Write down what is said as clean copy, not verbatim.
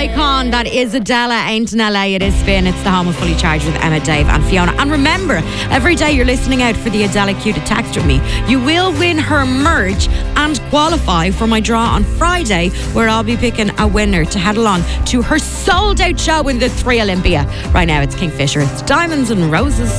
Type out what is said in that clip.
icon that is Adela, ain't in LA. It is Spin. It's the home of Fully Charged with Emma, Dave and Fiona. And remember, every day you're listening out for the Adela Q to text with me, you will win her merch and qualify for my draw on Friday, where I'll be picking a winner to head along to her sold out show in the 3 Olympia. Right now it's Kingfisher. It's Diamonds and Roses.